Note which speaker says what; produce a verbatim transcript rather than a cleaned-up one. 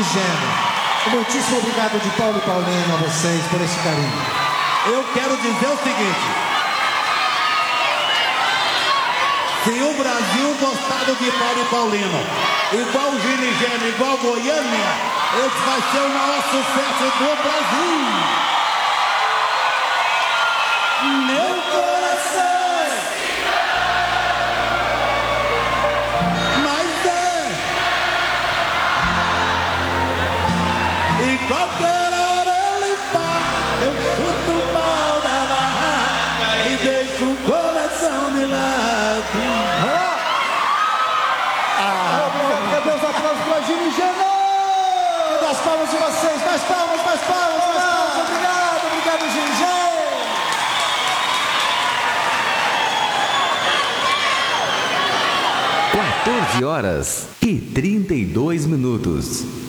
Speaker 1: e Gênero. Muitíssimo obrigado de Paulo e Paulino a vocês por esse carinho.
Speaker 2: Eu quero dizer o seguinte: se o Brasil gostado de Paulo e Paulino, igual o Gino e Gênero, igual Goiânia, esse vai ser o maior sucesso do Brasil. Meu coração. Mas é. E qualquer hora ele para, eu chuto o pau da barraca e deixo o coração de lado.
Speaker 1: Cadê os aplausos para Gino e Gênero? Cadê as palmas de vocês? Mais palmas, mais palmas, mais palmas. Obrigado, obrigado, Gino e Gênero.
Speaker 3: quatorze horas e trinta e dois minutos.